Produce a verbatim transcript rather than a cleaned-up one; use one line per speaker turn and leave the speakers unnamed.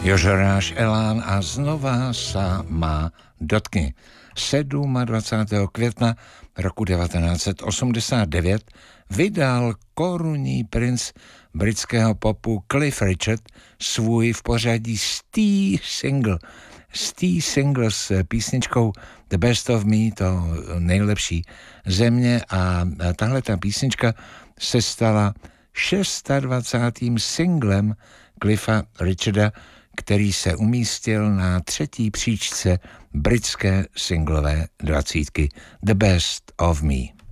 Jožoráš Elán a znova sa má dotkni. dvacátého sedmého května roku devatenáct osmdesát devět vydal korunní princ britského popu Cliff Richard svůj v pořadí stý single. Stý single s písničkou The Best of Me, to nejlepší země, a tahle ta písnička se stala dvacátým šestým singlem Cliffa Richarda, který se umístil na třetí příčce britské singlové dvacítky The Best of Me.